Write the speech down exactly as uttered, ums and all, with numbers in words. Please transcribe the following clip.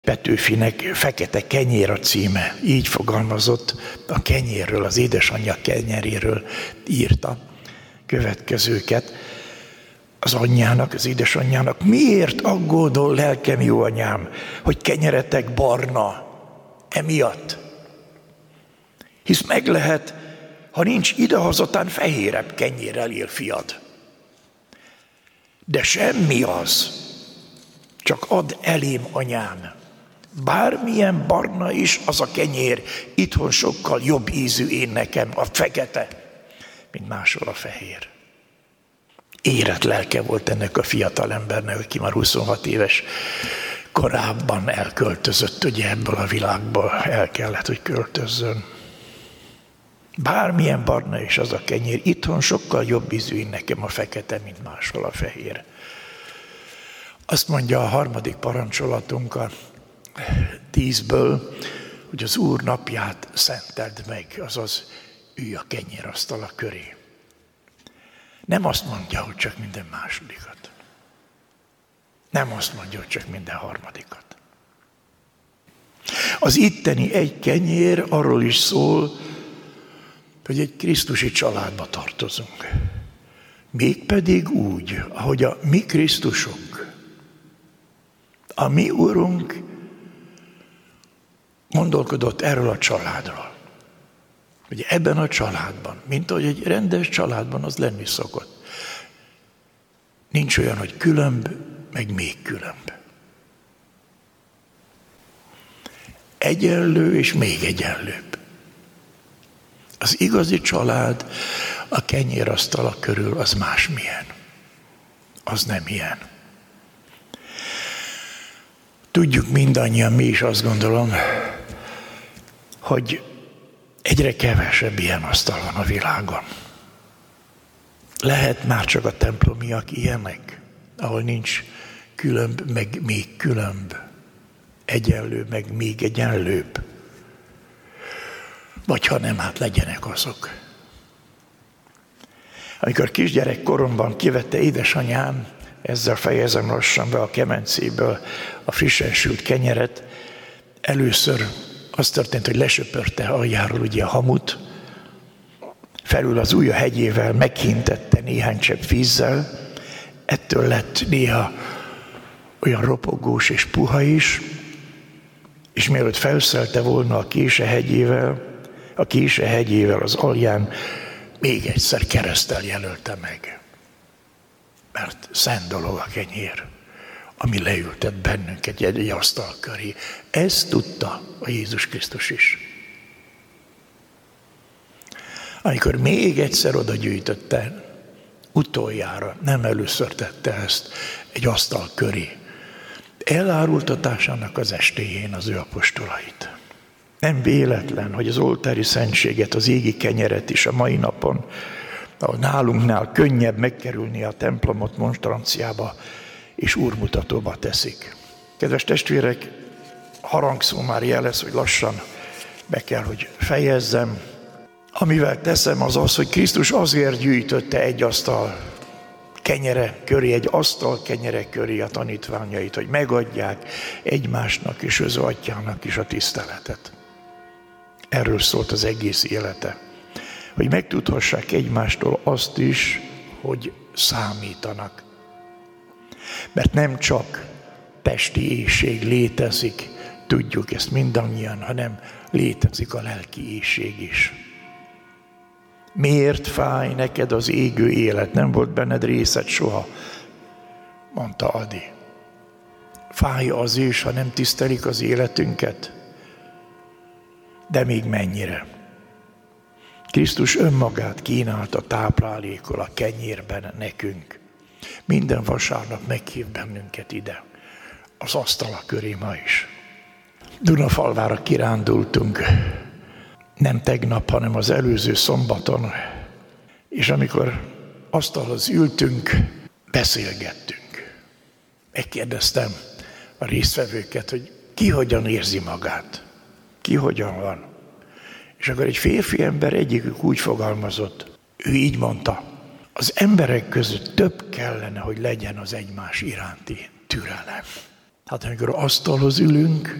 Petőfinek Fekete kenyér a címe. Így fogalmazott a kenyérről, az édesanyja kenyeréről írta következőket. Az anyjának, az édesanyjának: miért aggódol, lelkem jó anyám, hogy kenyeretek barna emiatt? Hisz meg lehet, ha nincs idehazatán fehérebb kenyérrel él fiad. De semmi az, csak add elém, anyám. Bármilyen barna is az a kenyér, itthon sokkal jobb ízű én nekem a fekete, mint máshol a fehér. Érett lelke volt ennek a fiatal embernek, aki már huszonhat éves korában elköltözött, ugye ebből a világból el kellett, hogy költözzön. Bármilyen barna is az a kenyér, itthon sokkal jobb ízű nekem a fekete, mint máshol a fehér. Azt mondja a harmadik parancsolatunk a tízből, hogy az Úr napját szenteld meg, azaz ülj a kenyérasztala köré. Nem azt mondja, hogy csak minden másodikat. Nem azt mondja, hogy csak minden harmadikat. Az itteni egy kenyér arról is szól, hogy egy krisztusi családba tartozunk. Mégpedig úgy, ahogy a mi Krisztusunk, a mi Urunk gondolkodott erről a családról. Ugye ebben a családban, mint ahogy egy rendes családban az lenni szokott. Nincs olyan, hogy különb, meg még különb. Egyenlő és még egyenlőbb. Az igazi család a kenyérasztala körül az másmilyen. Az nem ilyen. Tudjuk mindannyian, mi is azt gondolom, hogy egyre kevesebb ilyen asztal van a világon. Lehet már csak a templomiak ilyenek, ahol nincs különb, meg még különb, egyenlő, meg még egyenlőbb. Vagy ha nem, hát legyenek azok. Amikor kisgyerek koromban kivette édesanyám, ezzel fejezem lassan be a kemencéből a frissen sült kenyeret, először az történt, hogy lesöpörte aljáról ugye a hamut, felül az ujja hegyével meghintette néhány csepp vízzel, ettől lett néha olyan ropogós és puha is, és mielőtt felszelte volna a kése hegyével, a kése hegyével az alján még egyszer kereszttel jelölte meg. Mert szent dolog a kenyér, ami leültet bennünket egy, egy asztal köré. Ezt tudta a Jézus Krisztus is. Amikor még egyszer oda gyűjtötte, utoljára, nem először tette ezt egy asztal köré, elárultatásának az estéjén az ő apostolait. Nem véletlen, hogy az oltári szentséget, az égi kenyeret is a mai napon, ahol nálunknál könnyebb megkerülni a templomot monstranciába és úrmutatóba teszik. Kedves testvérek, harangszó már jelez, hogy lassan be kell, hogy fejezzem. Amivel teszem, az az, hogy Krisztus azért gyűjtötte egy asztal kenyere köré, egy asztal kenyere köré a tanítványait, hogy megadják egymásnak és az atyának is a tiszteletet. Erről szólt az egész élete. Hogy megtudhassák egymástól azt is, hogy számítanak. Mert nem csak testi éhség létezik, tudjuk ezt mindannyian, hanem létezik a lelki éhség is. Miért fáj neked az égő élet? Nem volt benned részed soha, mondta Adi. Fáj az is, ha nem tisztelik az életünket? De még mennyire? Krisztus önmagát kínálta táplálékol a kenyérben nekünk. Minden vasárnap meghív bennünket ide, az asztala köré ma is. Dunafalvára kirándultunk, nem tegnap, hanem az előző szombaton, és amikor asztalhoz ültünk, beszélgettünk. Megkérdeztem a résztvevőket, hogy ki hogyan érzi magát, ki hogyan van. És akkor egy férfi ember egyikük úgy fogalmazott, ő így mondta, az emberek között több kellene, hogy legyen az egymás iránti türelem. Hát amikor asztalhoz ülünk,